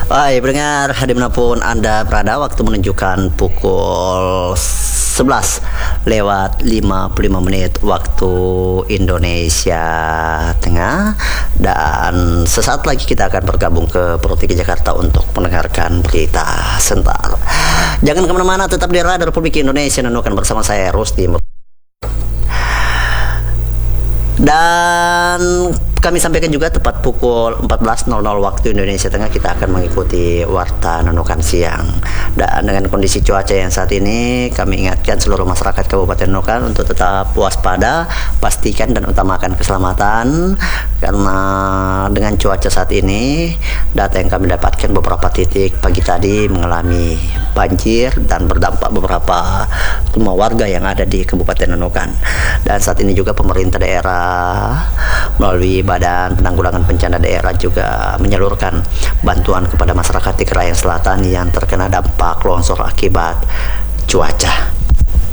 Hai pendengar, dimanapun Anda berada, waktu menunjukkan pukul 11 lewat 55 menit waktu Indonesia Tengah. Dan sesaat lagi kita akan bergabung ke Pro3 Jakarta untuk mendengarkan berita sebentar. Jangan kemana-mana, tetap di Radio Republik Indonesia dan akan bersama saya Rusdi. Dan kami sampaikan juga tepat pukul 14.00 waktu Indonesia Tengah kita akan mengikuti Warta Nunukan Siang. Dan dengan kondisi cuaca yang saat ini, kami ingatkan seluruh masyarakat Kabupaten Nunukan untuk tetap waspada, pastikan dan utamakan keselamatan. Karena dengan cuaca saat ini, data yang kami dapatkan beberapa titik pagi tadi mengalami banjir dan berdampak beberapa rumah warga yang ada di Kabupaten Nunukan. Dan saat ini juga pemerintah daerah melalui Badan Penanggulangan Bencana Daerah juga menyalurkan bantuan kepada masyarakat di Krayan Selatan yang terkena dampak longsor akibat cuaca.